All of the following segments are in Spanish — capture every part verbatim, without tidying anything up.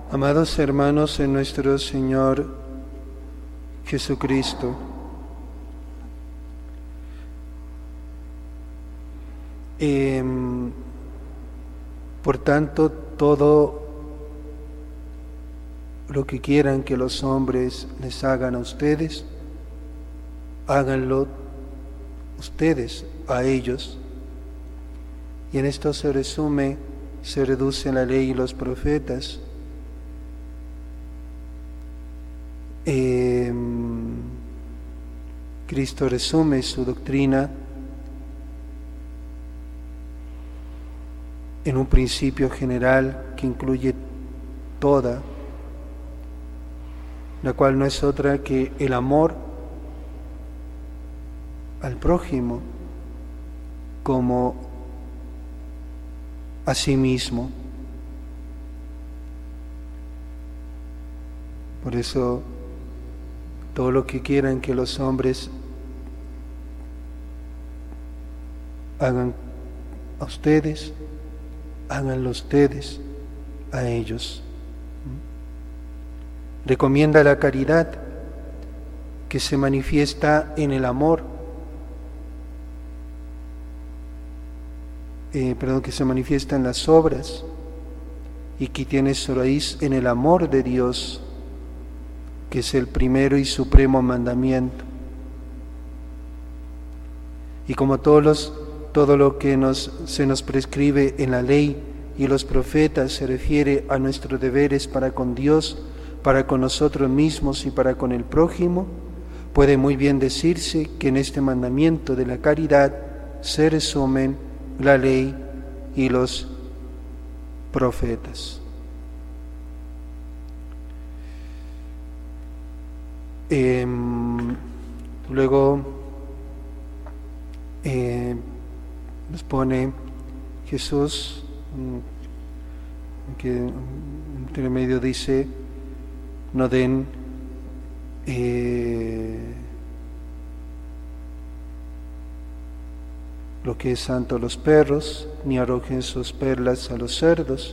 Amados hermanos en nuestro Señor Jesucristo, eh, por tanto, todo lo que quieran que los hombres les hagan a ustedes, háganlo ustedes a ellos. Y en esto se resume, se reduce la ley y los profetas. Eh, Cristo resume su doctrina en un principio general que incluye toda, la cual no es otra que el amor al prójimo como a sí mismo. Por eso, todo lo que quieran que los hombres hagan a ustedes, háganlo ustedes a ellos. Recomienda la caridad que se manifiesta en el amor, eh, perdón, que se manifiesta en las obras y que tiene su raíz en el amor de Dios, que es el primero y supremo mandamiento. Y como todos los, todo lo que nos, se nos prescribe en la ley y los profetas se refiere a nuestros deberes para con Dios, para con nosotros mismos y para con el prójimo, puede muy bien decirse que en este mandamiento de la caridad se resumen la ley y los profetas. Eh, luego eh, nos pone Jesús, que entre medio dice: no den eh, lo que es santo a los perros, ni arrojen sus perlas a los cerdos.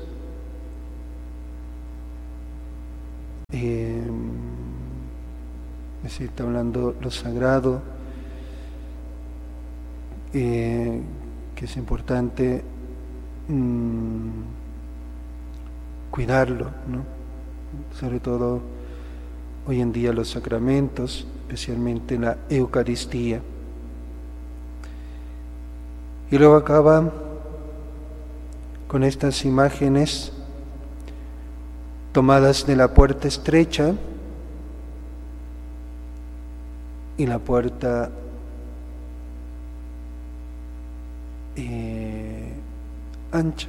Eh, Es decir, está hablando lo sagrado, eh, que es importante mmm, cuidarlo, ¿no? Sobre todo hoy en día los sacramentos, especialmente la Eucaristía. Y luego acaba con estas imágenes tomadas de la puerta estrecha y la puerta eh, ancha.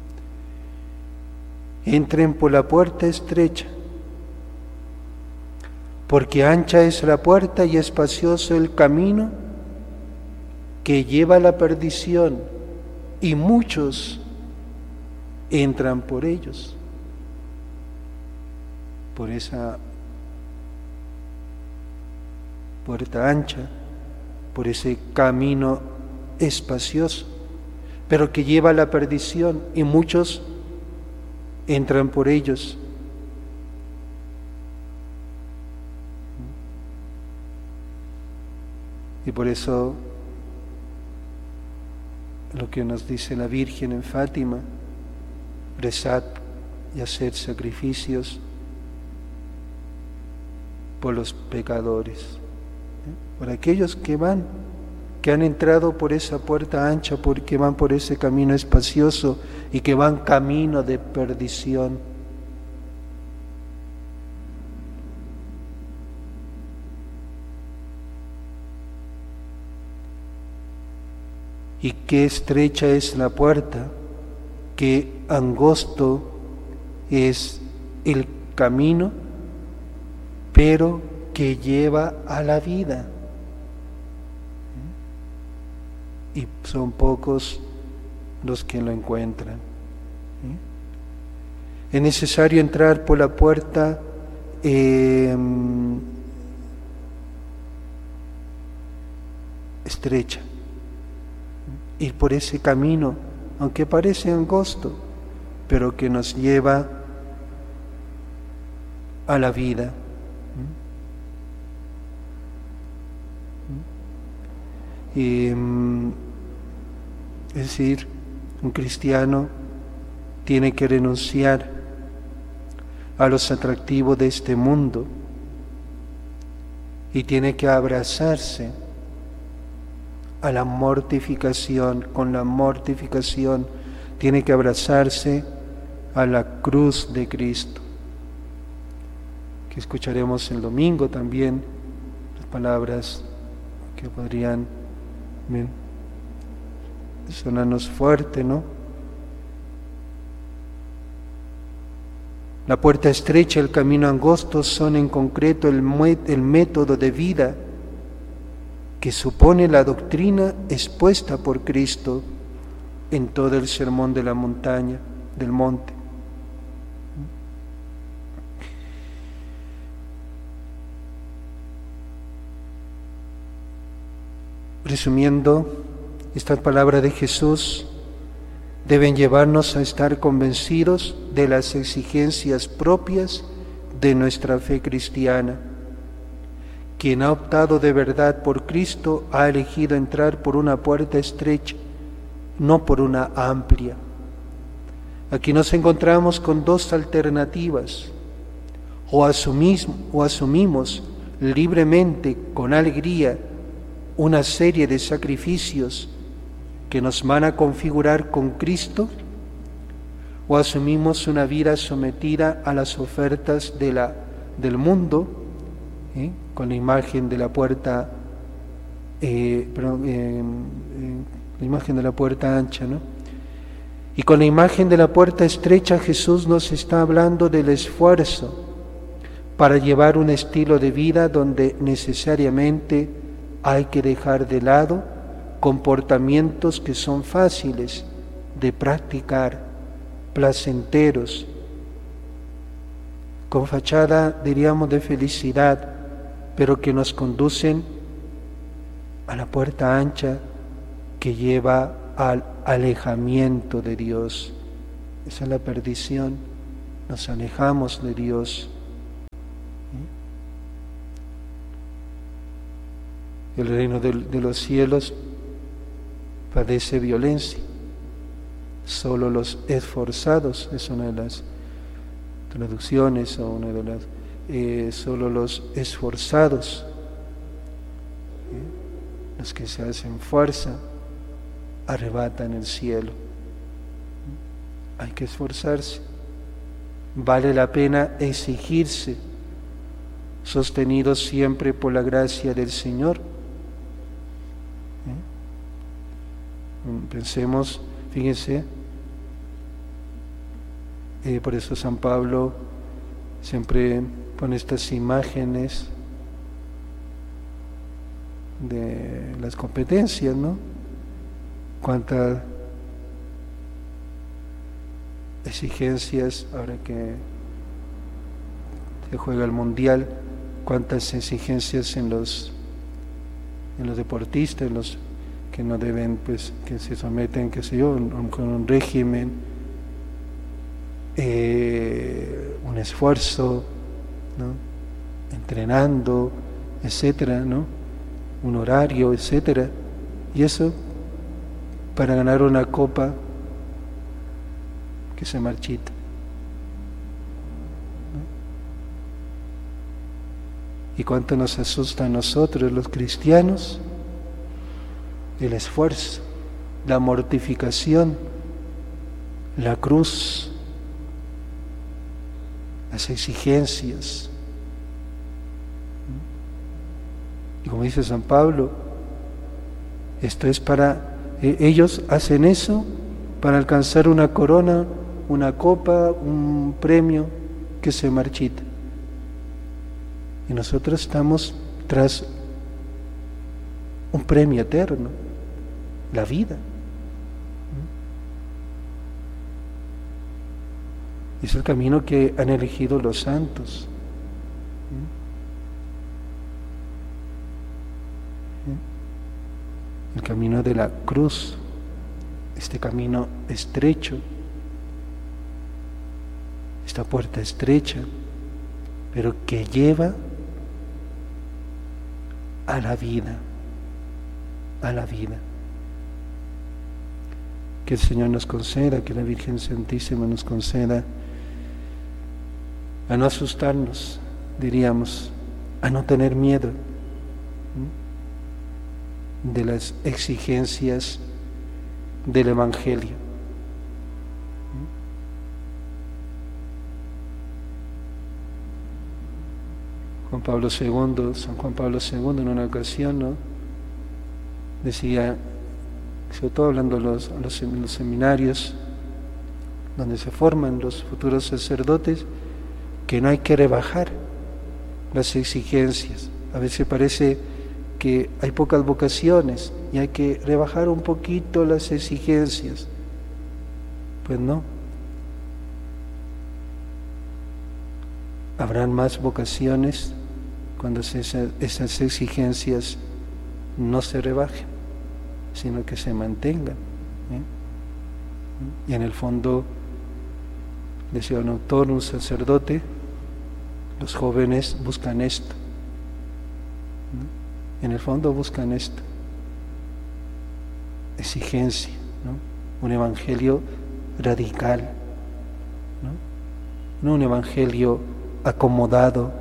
Entren por la puerta estrecha, porque ancha es la puerta y espacioso el camino que lleva a la perdición, y muchos entran por ellos, por esa puerta ancha, por ese camino espacioso, pero que lleva a la perdición, y muchos entran por ellos. Y por eso lo que nos dice la Virgen en Fátima: rezad y haced sacrificios por los pecadores, por aquellos que van, que han entrado por esa puerta ancha, porque van por ese camino espacioso y que van camino de perdición. Y qué estrecha es la puerta, qué angosto es el camino, pero que lleva a la vida. Y son pocos los que lo encuentran. Es necesario entrar por la puerta eh, estrecha, ir por ese camino, aunque parece angosto, pero que nos lleva a la vida. Y, es decir, un cristiano tiene que renunciar a los atractivos de este mundo y tiene que abrazarse a la mortificación, con la mortificación tiene que abrazarse a la cruz de Cristo, que escucharemos el domingo también, las palabras que podrían bien, sonarnos fuerte, ¿no? La puerta estrecha, el camino angosto son en concreto el, el método de vida que supone la doctrina expuesta por Cristo en todo el sermón de la montaña, del monte. Resumiendo, estas palabras de Jesús deben llevarnos a estar convencidos de las exigencias propias de nuestra fe cristiana. Quien ha optado de verdad por Cristo ha elegido entrar por una puerta estrecha, no por una amplia. Aquí nos encontramos con dos alternativas: o asumimos, o asumimos libremente, con alegría, una serie de sacrificios que nos van a configurar con Cristo, o asumimos una vida sometida a las ofertas de la, del mundo, ¿eh? con la imagen de la puerta, eh, perdón, eh, eh, la imagen de la puerta ancha, ¿no? Y con la imagen de la puerta estrecha Jesús nos está hablando del esfuerzo para llevar un estilo de vida donde necesariamente hay que dejar de lado comportamientos que son fáciles de practicar, placenteros, con fachada, diríamos, de felicidad, pero que nos conducen a la puerta ancha que lleva al alejamiento de Dios. Esa es la perdición, nos alejamos de Dios. El reino de, de los cielos padece violencia. Solo los esforzados, es una de las traducciones, o una de las, eh, solo los esforzados, eh, los que se hacen fuerza, arrebatan el cielo. Hay que esforzarse. Vale la pena exigirse, sostenidos siempre por la gracia del Señor. Pensemos, fíjense, eh, por eso San Pablo siempre pone estas imágenes de las competencias, ¿no? Cuántas exigencias, ahora que se juega el Mundial, cuántas exigencias en los, en los deportistas, en los que no deben, pues, que se someten, qué sé yo, con un régimen, eh, un esfuerzo, ¿no? Entrenando, etcétera, ¿no? Un horario, etcétera, y eso para ganar una copa que se marchita, ¿no? ¿Y cuánto nos asusta a nosotros los cristianos? El esfuerzo, la mortificación, la cruz, las exigencias. Y como dice San Pablo, esto es para, eh, ellos hacen eso para alcanzar una corona, una copa, un premio que se marchita. Y nosotros estamos tras un premio eterno, la vida. Es el camino que han elegido los santos. El camino de la cruz, este camino estrecho, esta puerta estrecha, pero que lleva a la vida, a la vida. Que el Señor nos conceda, que la Virgen Santísima nos conceda a no asustarnos, diríamos, a no tener miedo de las exigencias del Evangelio. Juan Pablo segundo, San Juan Pablo segundo en una ocasión, ¿no?, decía, sobre todo hablando a los, a los, los seminarios donde se forman los futuros sacerdotes, que no hay que rebajar las exigencias. A veces parece que hay pocas vocaciones y hay que rebajar un poquito las exigencias. Pues no. Habrán más vocaciones cuando esas, esas exigencias no se rebajen, sino que se mantengan, ¿eh? Y en el fondo, decía un autor, un sacerdote, los jóvenes buscan esto, ¿no? En el fondo buscan esto, exigencia, ¿no? Un evangelio radical, ¿no? No un evangelio acomodado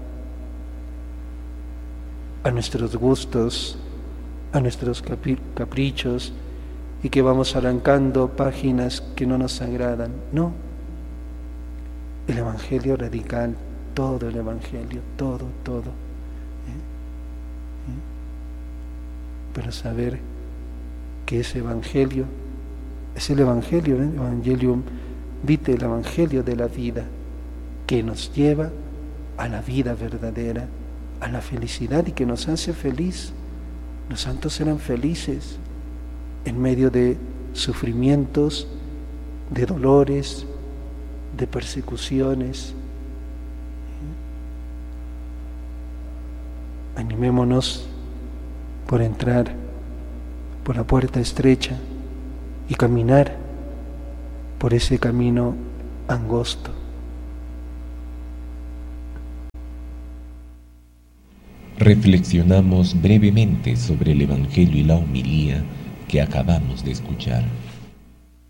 a nuestros gustos, a nuestros caprichos, y que vamos arrancando páginas que no nos agradan. No, el evangelio radical, todo el evangelio, todo, todo. ¿Eh? ¿Eh? Para saber que ese evangelio es el evangelio, ¿eh? Evangelium vitae, el evangelio de la vida, que nos lleva a la vida verdadera, a la felicidad, y que nos hace feliz. Los santos eran felices en medio de sufrimientos, de dolores, de persecuciones. Animémonos por entrar por la puerta estrecha y caminar por ese camino angosto. Reflexionamos brevemente sobre el Evangelio y la homilía que acabamos de escuchar.